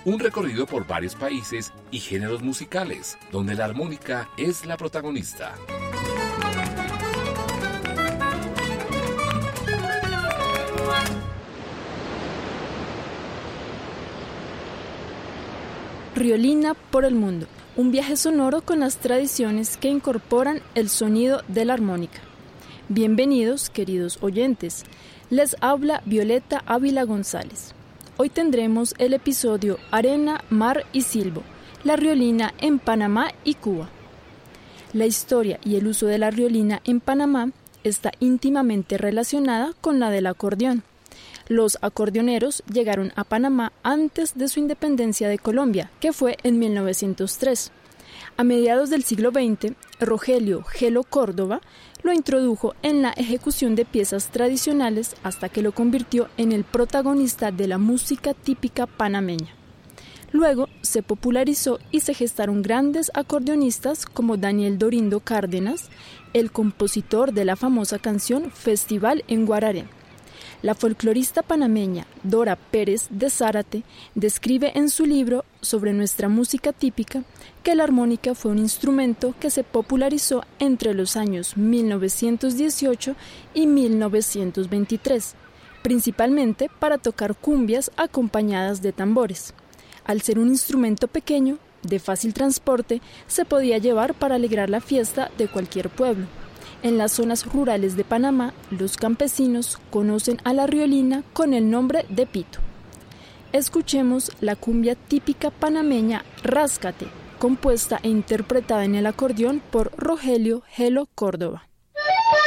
Un recorrido por varios países y géneros musicales, donde la armónica es la protagonista. Riolina por el mundo, un viaje sonoro con las tradiciones que incorporan el sonido de la armónica. Bienvenidos, queridos oyentes. Les habla Violeta Ávila González. Hoy tendremos el episodio Arena, Mar y Silbo, la riolina en Panamá y Cuba. La historia y el uso de la riolina en Panamá está íntimamente relacionada con la del acordeón. Los acordeoneros llegaron a Panamá antes de su independencia de Colombia, que fue en 1903. A mediados del siglo XX, Rogelio Gelo Córdoba lo introdujo en la ejecución de piezas tradicionales hasta que lo convirtió en el protagonista de la música típica panameña. Luego se popularizó y se gestaron grandes acordeonistas como Daniel Dorindo Cárdenas, el compositor de la famosa canción Festival en Guararé. La folclorista panameña Dora Pérez de Zárate describe en su libro sobre nuestra música típica que la armónica fue un instrumento que se popularizó entre los años 1918 y 1923, principalmente para tocar cumbias acompañadas de tambores. Al ser un instrumento pequeño, de fácil transporte, se podía llevar para alegrar la fiesta de cualquier pueblo. En las zonas rurales de Panamá, los campesinos conocen a la riolina con el nombre de pito. Escuchemos la cumbia típica panameña Ráscate, compuesta e interpretada en el acordeón por Rogelio Gelo Córdoba.